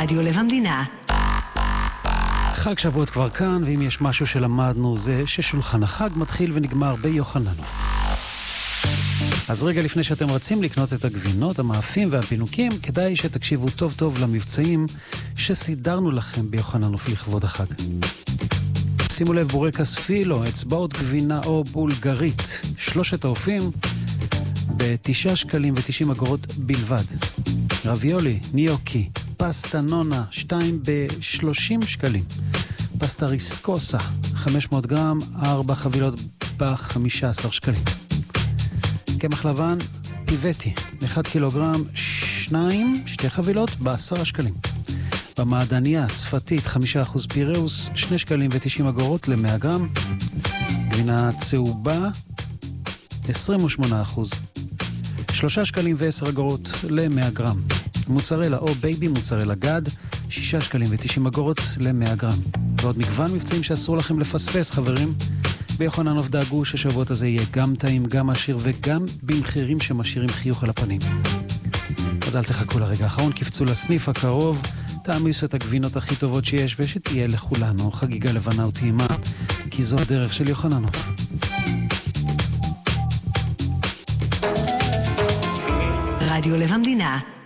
רדיו לב המדינה. חג שבועות כבר כאן, ואם יש משהו שלמדנו זה ששולחן החג מתחיל ונגמר ביוחננוף. אז רגע לפני שאתם רצים לקנות את הגבינות, המאפים והפינוקים, כדאי שתקשיבו טוב טוב למבצעים שסידרנו לכם ביוחננוף לכבוד החג. שימו לב, בורקס פילו, אצבעות גבינה או בולגרית, 3 האופים ב9 שקלים ו90 אגורות בלבד. רביולי, ניוקי, פסטה נונה, 2 ב30 שקלים. פסטה ריסקוסה, 500 גרם, 4 חבילות ב15 שקלים. קמח לבן, פיבטי, 1 קילוגרם, 2 חבילות ב10 שקלים. במעדניה, צפתית, 5% פיראוס, 2 שקלים ו90 אגורות ל-100 גרם. גבינה צהובה, 28%, 3 שקלים ו10 אגורות ל-100 גרם. מוצרלה או בייבי מוצרלה גד, 6 שקלים ו90 אגורות ל-100 גרם. ועוד מגוון מבצעים שאסור לכם לפספס, חברים. ביוחננוף דאגו ששבועות הזה יהיה גם טעים, גם עשיר וגם במחירים שמשאירים חיוך על הפנים. אז אל תחכו לרגע האחרון, קפצו לסניף הקרוב, תעמיסו את הגבינות הכי טובות שיש, ושתהיה לכולנו חגיגה לבנה וטעימה, כי זו הדרך של יוחננוף. רדיו לב המדינה.